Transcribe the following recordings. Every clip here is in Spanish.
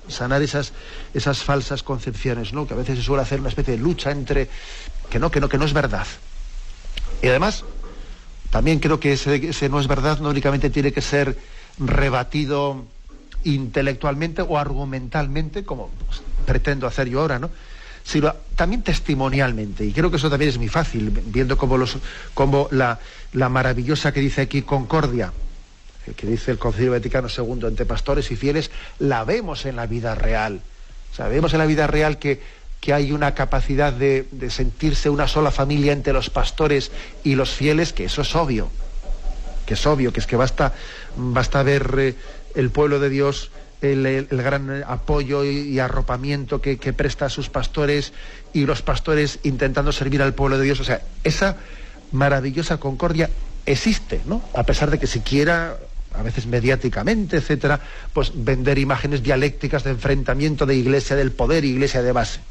sanar esas falsas concepciones, ¿no? Que a veces se suele hacer una especie de lucha entre que no es verdad. Y además, también creo que ese no es verdad no únicamente tiene que ser rebatido intelectualmente o argumentalmente, como pues, pretendo hacer yo ahora, ¿no? Sino también testimonialmente. Y creo que eso también es muy fácil, viendo como la maravillosa que dice aquí Concordia, que dice el Concilio Vaticano II entre pastores y fieles, la vemos en la vida real. O sea, vemos en la vida real que hay una capacidad de sentirse una sola familia entre los pastores y los fieles, que eso es obvio. Que es que basta ver el pueblo de Dios, el gran apoyo y arropamiento que presta a sus pastores y los pastores intentando servir al pueblo de Dios. O sea, esa maravillosa concordia existe, ¿no? A pesar de que se quiera, a veces mediáticamente, etcétera, pues vender imágenes dialécticas de enfrentamiento de iglesia del poder y iglesia de base.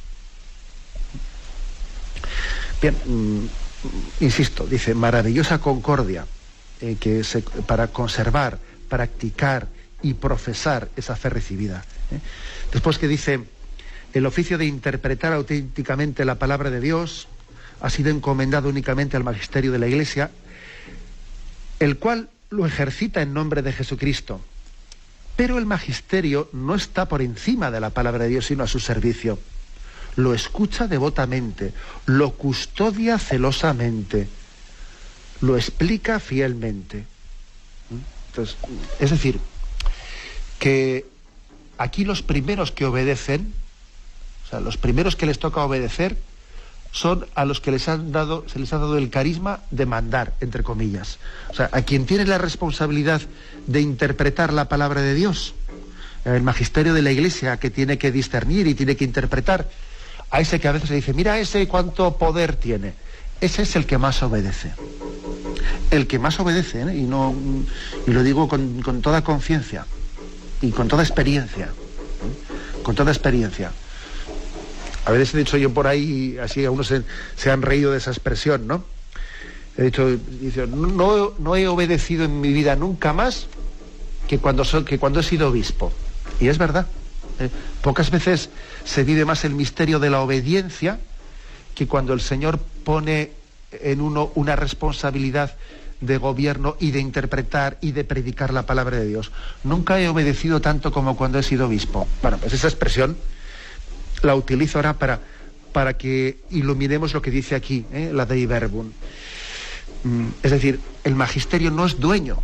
Bien, insisto, dice, maravillosa concordia para conservar, practicar y profesar esa fe recibida. Después que dice, el oficio de interpretar auténticamente la palabra de Dios ha sido encomendado únicamente al magisterio de la Iglesia, el cual lo ejercita en nombre de Jesucristo. Pero el magisterio no está por encima de la palabra de Dios, sino a su servicio. Lo escucha devotamente, lo custodia celosamente, lo explica fielmente. Entonces, es decir, que aquí los primeros que obedecen, o sea, los primeros que les toca obedecer, son a los que se les ha dado el carisma de mandar, entre comillas. O sea, a quien tiene la responsabilidad de interpretar la palabra de Dios, el magisterio de la Iglesia, que tiene que discernir y tiene que interpretar, a ese que a veces se dice, mira ese cuánto poder tiene, ese es el que más obedece. El que más obedece, ¿eh? Y lo digo con toda conciencia y con toda experiencia, ¿eh? Con toda experiencia. A veces he dicho yo por ahí, así algunos se han reído de esa expresión, ¿no? He dicho, no he obedecido en mi vida nunca más que cuando he sido obispo. Y es verdad. Pocas veces se vive más el misterio de la obediencia que cuando el Señor pone en uno una responsabilidad de gobierno y de interpretar y de predicar la palabra de Dios. Nunca he obedecido tanto como cuando he sido obispo. Bueno, pues esa expresión la utilizo ahora para que iluminemos lo que dice aquí, la Dei Verbum. Es decir, el magisterio no es dueño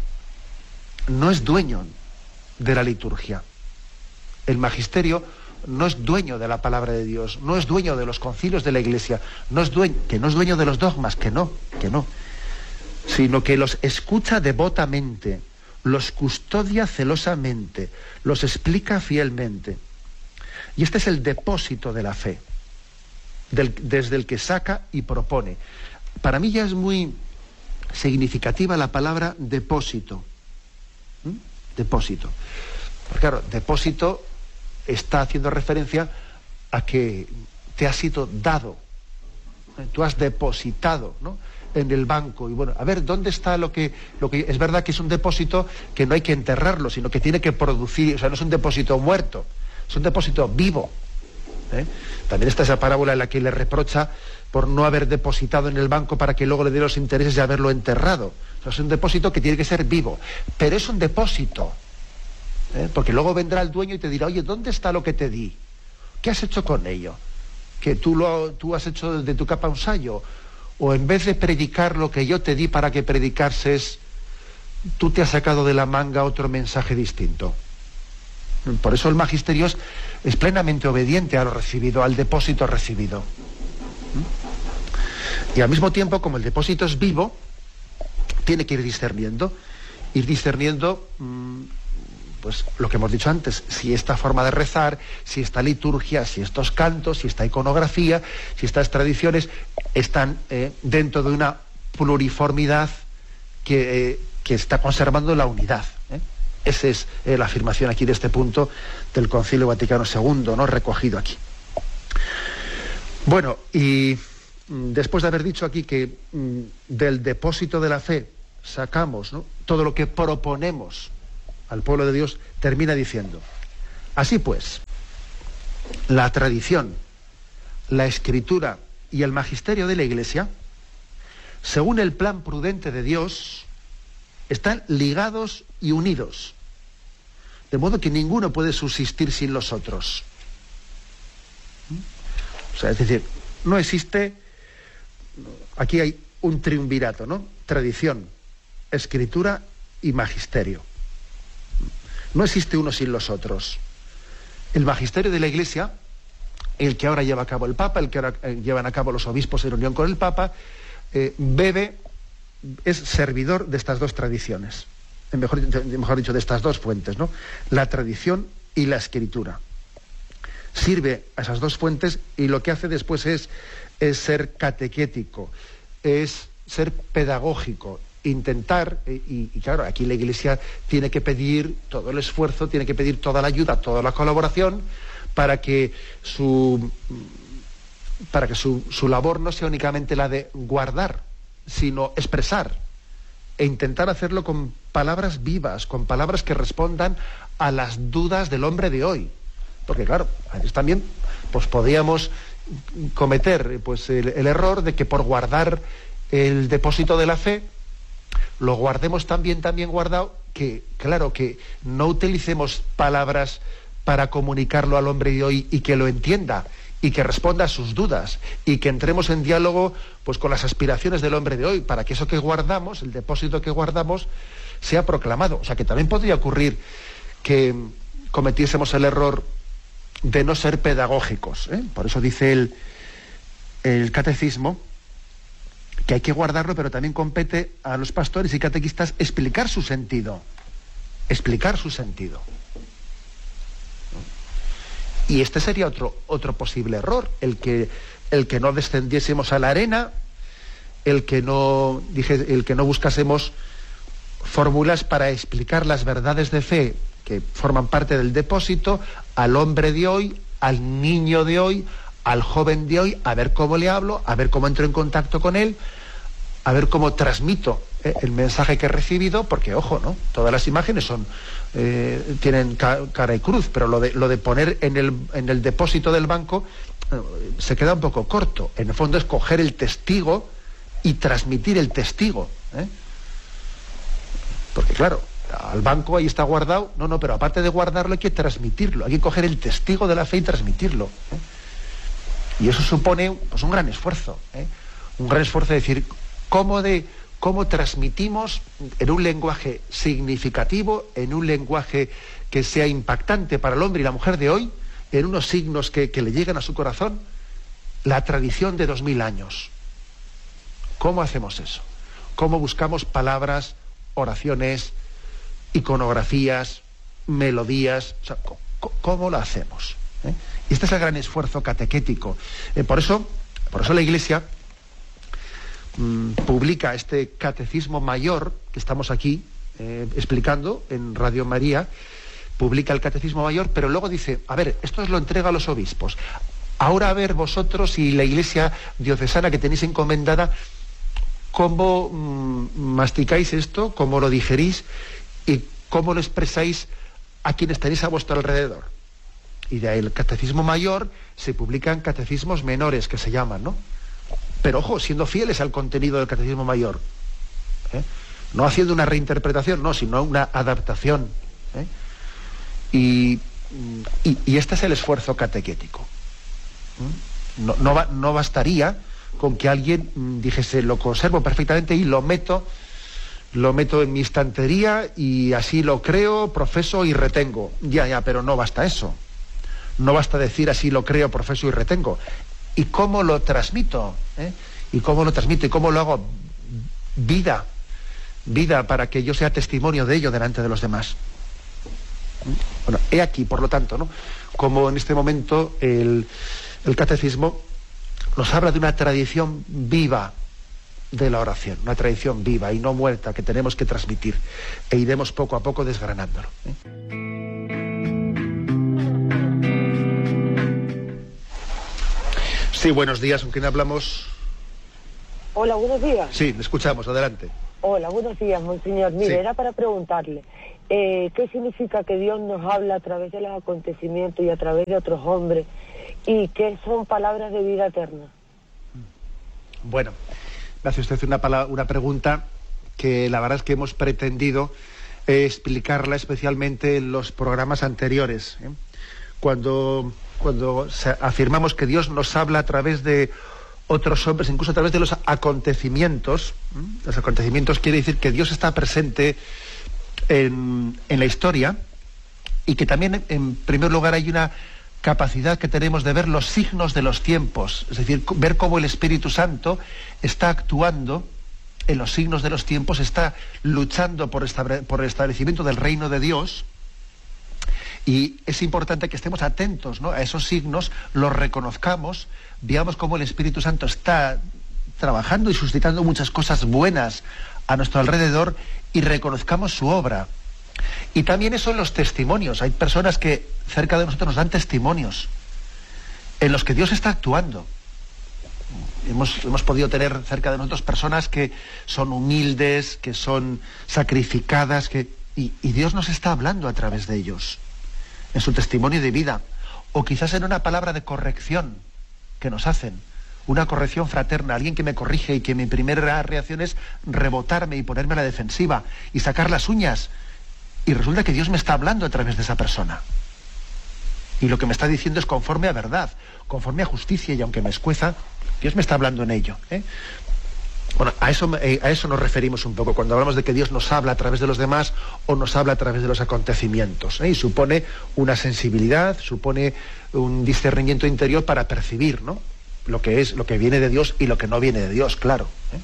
de la liturgia. El magisterio no es dueño de la palabra de Dios, no es dueño de los concilios de la Iglesia, no es dueño de los dogmas, que no, sino que los escucha devotamente, los custodia celosamente, los explica fielmente. Y este es el depósito de la fe, desde el que saca y propone. Para mí ya es muy significativa la palabra depósito. Depósito. Porque claro, depósito está haciendo referencia a que te ha sido dado. Tú has depositado, ¿no?, en el banco. Y bueno, a ver, ¿dónde está lo que es verdad que es un depósito que no hay que enterrarlo, sino que tiene que producir? O sea, no es un depósito muerto, es un depósito vivo. También está esa parábola en la que le reprocha por no haber depositado en el banco para que luego le dé los intereses de haberlo enterrado. O sea, es un depósito que tiene que ser vivo, pero es un depósito. Porque luego vendrá el dueño y te dirá, oye, ¿dónde está lo que te di? ¿Qué has hecho con ello? ¿Que tú has hecho de tu capa un sayo? ¿O en vez de predicar lo que yo te di para que predicases, tú te has sacado de la manga otro mensaje distinto? Por eso el magisterio es plenamente obediente a lo recibido, al depósito recibido. Y al mismo tiempo, como el depósito es vivo, tiene que ir discerniendo, pues lo que hemos dicho antes, si esta forma de rezar, si esta liturgia, si estos cantos, si esta iconografía, si estas tradiciones están dentro de una pluriformidad que está conservando la unidad. Esa es la afirmación aquí de este punto del Concilio Vaticano II, ¿no?, recogido aquí. Bueno, y después de haber dicho aquí que del depósito de la fe sacamos, ¿no?, todo lo que proponemos al pueblo de Dios, termina diciendo, así pues, la tradición, la escritura y el magisterio de la Iglesia, según el plan prudente de Dios, están ligados y unidos, de modo que ninguno puede subsistir sin los otros. O sea, es decir, no existe, aquí hay un triunvirato, ¿no? Tradición, escritura y magisterio. No existe uno sin los otros. El magisterio de la Iglesia, el que ahora lleva a cabo el Papa, el que ahora llevan a cabo los obispos en unión con el Papa, es servidor de estas dos tradiciones, mejor dicho, de estas dos fuentes, ¿no? La tradición y la escritura. Sirve a esas dos fuentes y lo que hace después es ser catequético, es ser pedagógico, intentar, y claro, aquí la Iglesia tiene que pedir todo el esfuerzo, tiene que pedir toda la ayuda, toda la colaboración, para que su labor no sea únicamente la de guardar, sino expresar, e intentar hacerlo con palabras vivas, con palabras que respondan a las dudas del hombre de hoy. Porque claro, también pues podríamos cometer pues el error de que por guardar el depósito de la fe, lo guardemos también guardado, que claro, que no utilicemos palabras para comunicarlo al hombre de hoy y que lo entienda y que responda a sus dudas y que entremos en diálogo pues con las aspiraciones del hombre de hoy, para que eso que guardamos, el depósito que guardamos, sea proclamado. O sea, que también podría ocurrir que cometiésemos el error de no ser pedagógicos, ¿eh? Por eso dice el catecismo que hay que guardarlo, pero también compete a los pastores y catequistas explicar su sentido. Explicar su sentido. Y este sería otro posible error, el que no descendiésemos a la arena, el que no buscásemos fórmulas para explicar las verdades de fe que forman parte del depósito al hombre de hoy, al niño de hoy, al joven de hoy, a ver cómo le hablo, a ver cómo entro en contacto con él, a ver cómo transmito el mensaje que he recibido, porque ojo, ¿no? Todas las imágenes tienen cara y cruz, pero lo de poner en el depósito del banco se queda un poco corto. En el fondo es coger el testigo y transmitir el testigo, ¿eh? Porque claro, al banco ahí está guardado, no, pero aparte de guardarlo hay que transmitirlo, hay que coger el testigo de la fe y transmitirlo, ¿eh? Y eso supone pues un gran esfuerzo, ¿eh? Un gran esfuerzo de decir cómo transmitimos en un lenguaje significativo, en un lenguaje que sea impactante para el hombre y la mujer de hoy, en unos signos que le lleguen a su corazón, la tradición de 2000 años. ¿Cómo hacemos eso? ¿Cómo buscamos palabras, oraciones, iconografías, melodías? O sea, ¿cómo lo hacemos? Y este es el gran esfuerzo catequético. Por eso la Iglesia publica este catecismo mayor que estamos aquí explicando en Radio María, publica el catecismo mayor, pero luego dice, a ver, esto lo entrega a los obispos. Ahora a ver vosotros y la Iglesia diocesana que tenéis encomendada, cómo masticáis esto, cómo lo digerís y cómo lo expresáis a quienes tenéis a vuestro alrededor. Y de ahí el catecismo mayor se publican catecismos menores, que se llaman, ¿no? Pero ojo, siendo fieles al contenido del catecismo mayor, ¿eh? No haciendo una reinterpretación, no, sino una adaptación, ¿eh? Y este es el esfuerzo catequético. No bastaría con que alguien dijese, lo conservo perfectamente y lo meto en mi estantería y así lo creo, profeso y retengo. Ya, pero no basta eso. No basta decir así lo creo, profeso y retengo. ¿Y cómo lo transmito? ¿Y cómo lo transmito? ¿Y cómo lo hago vida para que yo sea testimonio de ello delante de los demás? Bueno, he aquí, por lo tanto, ¿no?, como en este momento el catecismo nos habla de una tradición viva de la oración, una tradición viva y no muerta que tenemos que transmitir, e iremos poco a poco desgranándolo, ¿eh? Sí, buenos días, ¿con quién hablamos? Hola, buenos días. Sí, le escuchamos, adelante. Hola, buenos días, monseñor. Mire, Sí. Era para preguntarle, ¿qué significa que Dios nos habla a través de los acontecimientos y a través de otros hombres ¿Y qué son palabras de vida eterna? Bueno, me hace usted una pregunta que la verdad es que hemos pretendido explicarla especialmente en los programas anteriores, ¿eh? Cuando afirmamos que Dios nos habla a través de otros hombres, incluso a través de los acontecimientos. Los acontecimientos quiere decir que Dios está presente en la historia, y que también, en primer lugar, hay una capacidad que tenemos de ver los signos de los tiempos, es decir, ver cómo el Espíritu Santo está actuando en los signos de los tiempos, está luchando por el establecimiento del reino de Dios. Y es importante que estemos atentos, ¿no?, a esos signos, los reconozcamos, veamos cómo el Espíritu Santo está trabajando y suscitando muchas cosas buenas a nuestro alrededor, y reconozcamos su obra. Y también eso en los testimonios. Hay personas que cerca de nosotros nos dan testimonios en los que Dios está actuando. Hemos podido tener cerca de nosotros personas que son humildes, que son sacrificadas, y Dios nos está hablando a través de ellos, en su testimonio de vida, o quizás en una palabra de corrección que nos hacen, una corrección fraterna, alguien que me corrige y que mi primera reacción es rebotarme y ponerme a la defensiva y sacar las uñas, y resulta que Dios me está hablando a través de esa persona, y lo que me está diciendo es conforme a verdad, conforme a justicia, y aunque me escueza, Dios me está hablando en ello, ¿eh? Bueno, a eso nos referimos un poco cuando hablamos de que Dios nos habla a través de los demás o nos habla a través de los acontecimientos, ¿eh? Y supone una sensibilidad, supone un discernimiento interior para percibir, ¿no?, lo que viene de Dios y lo que no viene de Dios, claro, ¿eh?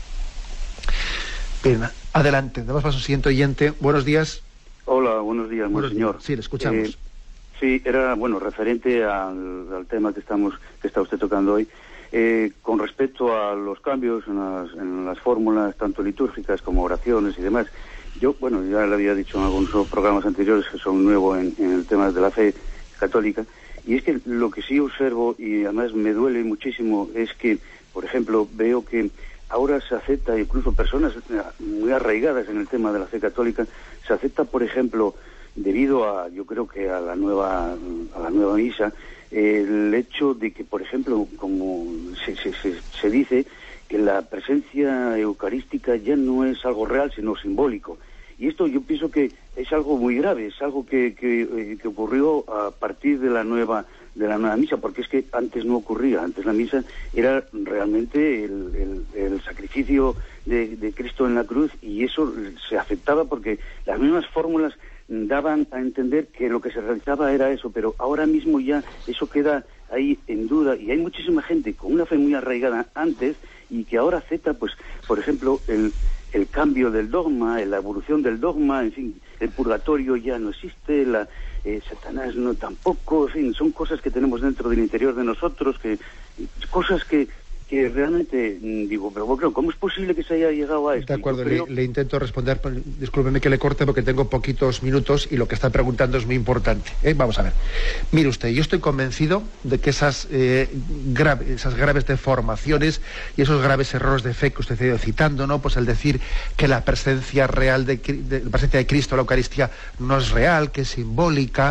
Bien, adelante, damos paso al siguiente oyente. Buenos días. Hola, buenos días, monseñor. Sí, le escuchamos. Sí, era, referente al tema que está usted tocando hoy. Con respecto a los cambios en las fórmulas, tanto litúrgicas como oraciones y demás, yo, ya le había dicho en algunos programas anteriores que soy nuevo en el tema de la fe católica, y es que lo que sí observo, y además me duele muchísimo, es que, por ejemplo, veo que ahora se acepta, incluso personas muy arraigadas en el tema de la fe católica, se acepta, por ejemplo, debido a, yo creo que a la nueva misa, el hecho de que, por ejemplo, como se dice, que la presencia eucarística ya no es algo real, sino simbólico. Y esto yo pienso que es algo muy grave, es algo que ocurrió a partir de la nueva misa, porque es que antes no ocurría. Antes la misa era realmente el sacrificio de Cristo en la cruz, y eso se aceptaba porque las mismas fórmulas daban a entender que lo que se realizaba era eso, pero ahora mismo ya eso queda ahí en duda, y hay muchísima gente con una fe muy arraigada antes y que ahora acepta, pues, por ejemplo, el cambio del dogma, la evolución del dogma, en fin, el purgatorio ya no existe, Satanás no tampoco, en fin, son cosas que tenemos dentro del interior de nosotros, cosas que realmente digo, pero bueno, ¿cómo es posible que se haya llegado a esto? De acuerdo, le intento responder, discúlpeme que le corte porque tengo poquitos minutos y lo que está preguntando es muy importante, ¿eh? Vamos a ver. Mire usted, yo estoy convencido de que esas graves deformaciones y esos graves errores de fe que usted ha ido citando, ¿no?, pues el decir que la presencia real la presencia de Cristo en la Eucaristía no es real, que es simbólica,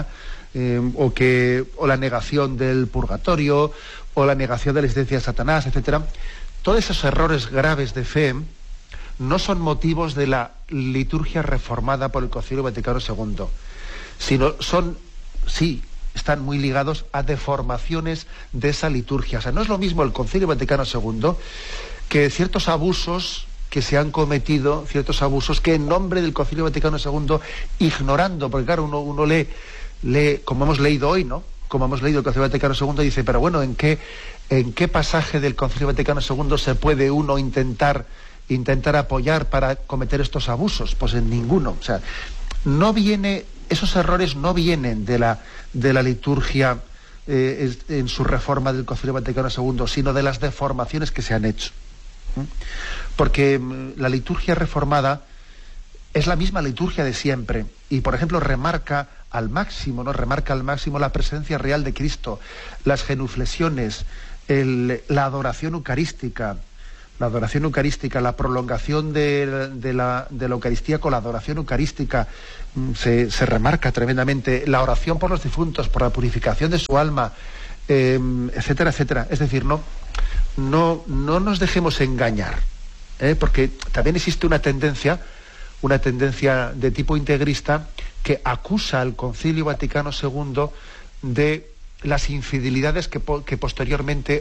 o la negación del purgatorio, o la negación de la existencia de Satanás, etcétera. Todos esos errores graves de fe no son motivos de la liturgia reformada por el Concilio Vaticano II, sino están muy ligados a deformaciones de esa liturgia. O sea, no es lo mismo el Concilio Vaticano II que ciertos abusos que se han cometido, ciertos abusos que en nombre del Concilio Vaticano II, ignorando, porque claro, uno lee, como hemos leído hoy, ¿no?, como hemos leído el Concilio Vaticano II, dice, pero bueno, ¿en qué pasaje del Concilio Vaticano II se puede uno intentar apoyar para cometer estos abusos? Pues en ninguno. O sea, esos errores no vienen de la liturgia en su reforma del Concilio Vaticano II, sino de las deformaciones que se han hecho. Porque la liturgia reformada es la misma liturgia de siempre, y por ejemplo remarca al máximo la presencia real de Cristo, las genuflexiones, la adoración eucarística, la prolongación de la Eucaristía con la adoración eucarística, se remarca tremendamente, la oración por los difuntos, por la purificación de su alma, etcétera, etcétera. Es decir, no nos dejemos engañar, porque también existe una tendencia de tipo integrista que acusa al Concilio Vaticano II de las infidelidades que posteriormente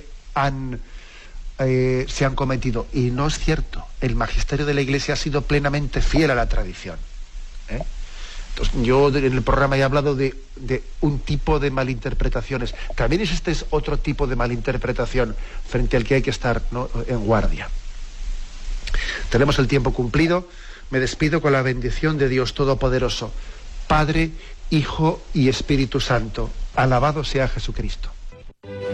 se han cometido. Y no es cierto. El magisterio de la Iglesia ha sido plenamente fiel a la tradición. Entonces, yo en el programa he hablado de un tipo de malinterpretaciones. También existe otro tipo de malinterpretación frente al que hay que estar, ¿no?, en guardia. Tenemos el tiempo cumplido. Me despido con la bendición de Dios Todopoderoso, Padre, Hijo y Espíritu Santo. Alabado sea Jesucristo.